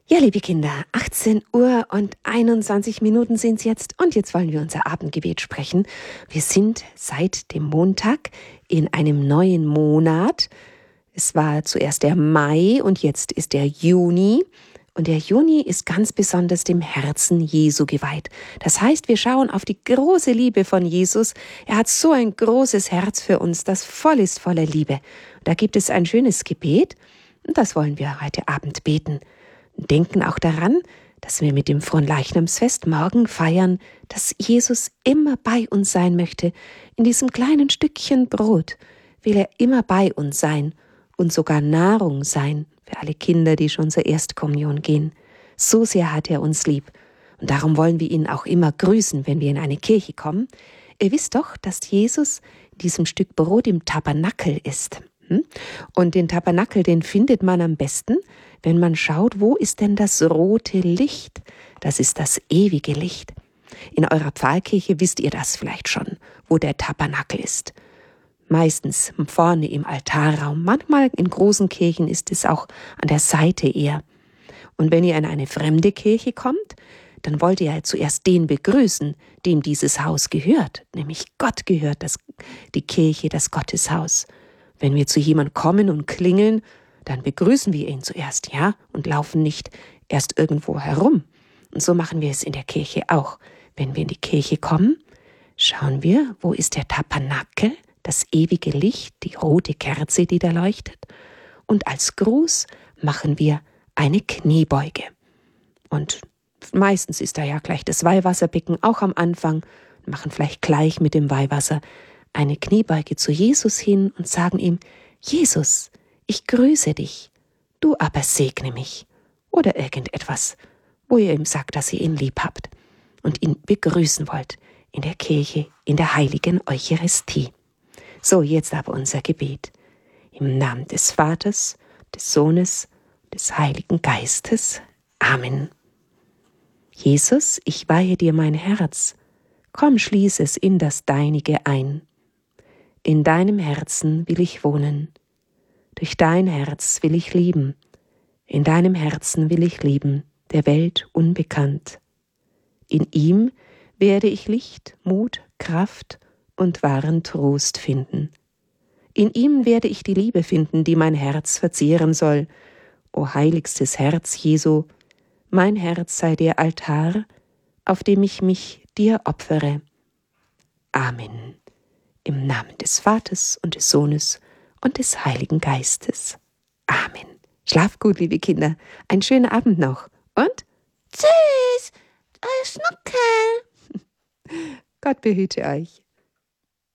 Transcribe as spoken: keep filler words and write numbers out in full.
Ja, liebe Kinder, achtzehn Uhr und einundzwanzig Minuten sind es jetzt und jetzt wollen wir unser Abendgebet sprechen. Wir sind seit dem Montag in einem neuen Monat. Es war zuerst der Mai und jetzt ist der Juni. Und der Juni ist ganz besonders dem Herzen Jesu geweiht. Das heißt, wir schauen auf die große Liebe von Jesus. Er hat so ein großes Herz für uns, das voll ist voller Liebe. Da gibt es ein schönes Gebet und das wollen wir heute Abend beten. Denken auch daran, dass wir mit dem Fronleichnamsfest morgen feiern, dass Jesus immer bei uns sein möchte. In diesem kleinen Stückchen Brot will er immer bei uns sein und sogar Nahrung sein für alle Kinder, die schon zur Erstkommunion gehen. So sehr hat er uns lieb. Und darum wollen wir ihn auch immer grüßen, wenn wir in eine Kirche kommen. Ihr wisst doch, dass Jesus in diesem Stück Brot im Tabernakel ist. Und den Tabernakel, den findet man am besten, wenn man schaut, wo ist denn das rote Licht? Das ist das ewige Licht. In eurer Pfarrkirche wisst ihr das vielleicht schon, wo der Tabernakel ist. Meistens vorne im Altarraum, manchmal in großen Kirchen ist es auch an der Seite eher. Und wenn ihr in eine fremde Kirche kommt, dann wollt ihr ja zuerst den begrüßen, dem dieses Haus gehört, nämlich Gott gehört das, die Kirche, das Gotteshaus. Wenn wir zu jemandem kommen und klingeln, dann begrüßen wir ihn zuerst, ja, und laufen nicht erst irgendwo herum. Und so machen wir es in der Kirche auch. Wenn wir in die Kirche kommen, schauen wir, wo ist der Tabernakel, das ewige Licht, die rote Kerze, die da leuchtet. Und als Gruß machen wir eine Kniebeuge. Und meistens ist da ja gleich das Weihwasserbecken auch am Anfang, machen vielleicht gleich mit dem Weihwasser eine Kniebeuge zu Jesus hin und sagen ihm: Jesus, ich grüße dich, du aber segne mich. Oder irgendetwas, wo ihr ihm sagt, dass ihr ihn lieb habt und ihn begrüßen wollt in der Kirche, in der heiligen Eucharistie. So, jetzt aber unser Gebet. Im Namen des Vaters, des Sohnes, des Heiligen Geistes. Amen. Jesus, ich weihe dir mein Herz. Komm, schließ es in das Deinige ein. In deinem Herzen will ich wohnen. Durch dein Herz will ich lieben. In deinem Herzen will ich lieben, der Welt unbekannt. In ihm werde ich Licht, Mut, Kraft und wahren Trost finden. In ihm werde ich die Liebe finden, die mein Herz verzehren soll. O heiligstes Herz Jesu, mein Herz sei der Altar, auf dem ich mich dir opfere. Amen. Im Namen des Vaters und des Sohnes und des Heiligen Geistes. Amen. Schlaft gut, liebe Kinder. Einen schönen Abend noch. Und tschüss, euer Schnuckel. Gott behüte euch.